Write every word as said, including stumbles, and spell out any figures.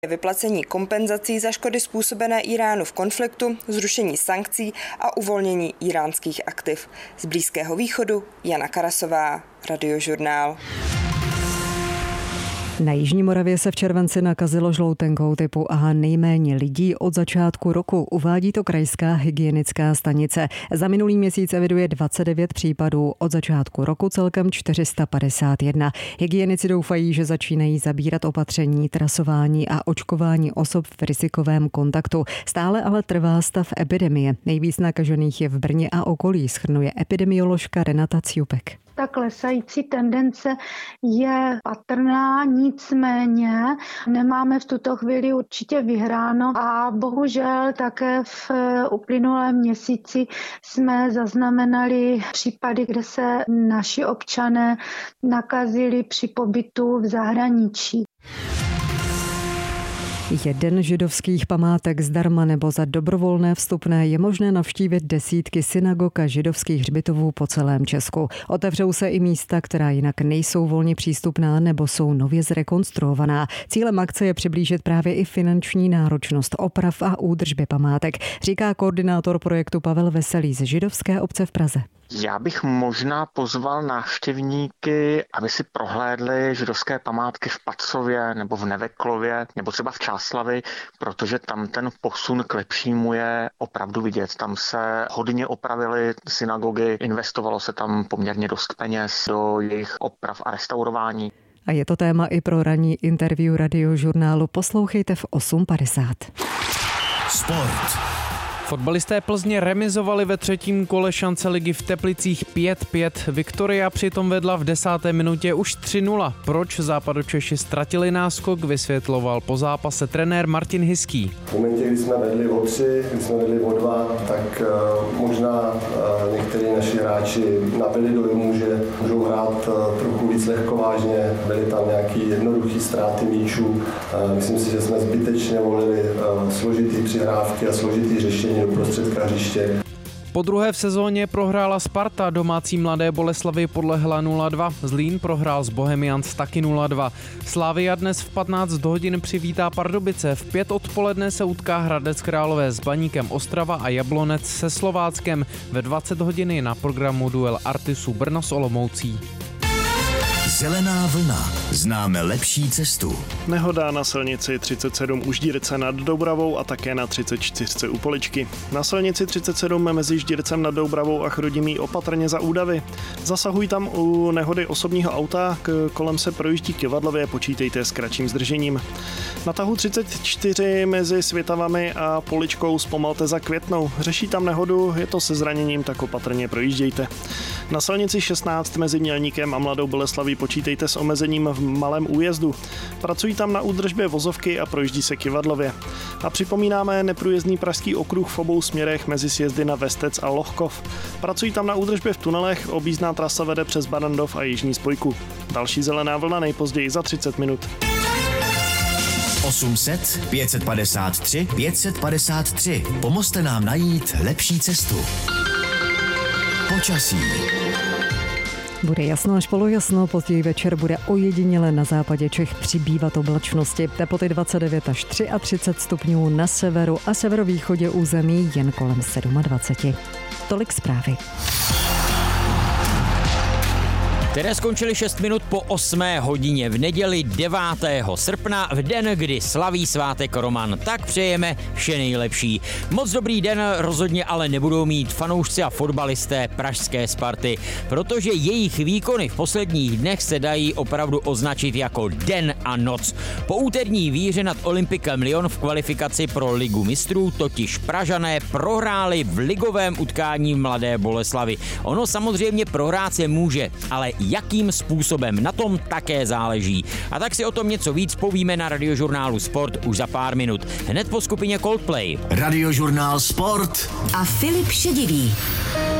vyplacení kompenzací za škody způsobené Íránu v konfliktu, zrušení sankcí a uvolnění íránských aktiv. Z Blízkého východu Jana Karasová, Radiožurnál. Na Jižní Moravě se v červenci nakazilo žloutenkou typu A nejméně lidí od začátku roku, uvádí to krajská hygienická stanice. Za minulý měsíc eviduje dvacet devět případů, od začátku roku celkem čtyři sta padesát jedna. Hygienici doufají, že začínají zabírat opatření, trasování a očkování osob v rizikovém kontaktu. Stále ale trvá stav epidemie. Nejvíc nakažených je v Brně a okolí, shrnuje epidemioložka Renata Cjupek. Ta klesající tendence je patrná, nicméně nemáme v tuto chvíli určitě vyhráno a bohužel také v uplynulém měsíci jsme zaznamenali případy, kde se naši občané nakazili při pobytu v zahraničí. Jeden židovských památek zdarma nebo za dobrovolné vstupné je možné navštívit desítky synagog a židovských hřbitovů po celém Česku. Otevřou se i místa, která jinak nejsou volně přístupná nebo jsou nově zrekonstruovaná. Cílem akce je přiblížit právě i finanční náročnost oprav a údržby památek, říká koordinátor projektu Pavel Veselý z židovské obce v Praze. Já bych možná pozval návštěvníky, aby si prohlédli židovské památky v Pacově nebo v Neveklově nebo třeba v Čáslavi, protože tam ten posun k lepšímu je opravdu vidět. Tam se hodně opravily synagogy, investovalo se tam poměrně dost peněz do jejich oprav a restaurování. A je to téma i pro ranní interview Radiožurnálu. Poslouchejte v osm padesát. Sport. Fotbalisté Plzně remizovali ve třetím kole šance ligy v Teplicích pět pět. Viktoria přitom vedla v desáté minutě už tři nula. Proč Západočeši ztratili náskok, vysvětloval po zápase trenér Martin Hiský. V momentě, kdy jsme vedli o tři, kdy jsme vedli o dva, tak uh, možná uh, někteří naši hráči nabili dojmu, že můžou hrát uh, trochu víc lehkovážně. Byly tam nějaký jednoduchý ztráty míčů. Uh, myslím si, že jsme zbytečně volili uh, složitý přihrávky a složitý řešení do prostředka hřiště. Po druhé v sezóně prohrála Sparta, domácí Mladé Boleslavi podlehla nula dva. Zlín prohrál s Bohemians taky nula dva. Slavia dnes v patnáct hodin přivítá Pardubice. V pět odpoledne se utká Hradec Králové s Baníkem Ostrava a Jablonec se Slováckem. Ve dvacet hodin je na programu duel Artisu Brno s Olomoucí. Zelená vlna. Známe lepší cestu. Nehoda na silnici třicet sedm u Ždírce nad Doubravou a také na třicet čtyři u Poličky. Na silnici třicet sedm mezi Ždírcem nad Doubravou a Chrudimí opatrně za údavy. Zasahují tam u nehody osobního auta, k kolem se projíždí Kyvadlově, počítejte s kratším zdržením. Na tahu třicet čtyři mezi Světavami a Poličkou zpomalte za Květnou. Řeší tam nehodu, je to se zraněním, tak opatrně projíždějte. Na silnici šestnáct mezi Mělníkem a Mladou Boleslaví počítejte s omezením v malém újezdu. Pracují tam na údržbě vozovky a projíždí se Kyvadlově. A připomínáme neprůjezdný pražský okruh v obou směrech mezi sjezdy na Vestec a Lohkov. Pracují tam na údržbě v tunelech, objízdná trasa vede přes Barrandov a Jižní spojku. Další zelená vlna nejpozději za třicet minut. osm set pět set padesát tři pět set padesát tři. Pomozte nám najít lepší cestu. Počasí. Bude jasno až polojasno, později večer bude ojediněle na západě Čech přibývat oblačnosti. Teploty dvacet devět až třicet tři stupňů na severu a severovýchodě území jen kolem dvacet sedm. Tolik zprávy. Které skončily šest minut po osmé hodině v neděli devátého srpna, v den, kdy slaví svátek Roman. Tak přejeme vše nejlepší. Moc dobrý den rozhodně ale nebudou mít fanoušci a fotbalisté pražské Sparty, protože jejich výkony v posledních dnech se dají opravdu označit jako den a noc. Po úterní výhře nad Olympikem Lyon v kvalifikaci pro Ligu mistrů totiž Pražané prohráli v ligovém utkání Mladé Boleslavi. Ono samozřejmě prohrát se může, ale jakým způsobem, na tom také záleží. A tak si o tom něco víc povíme na Radiožurnálu Sport už za pár minut. Hned po skupině Coldplay. Radiožurnál Sport a Filip Šedivý.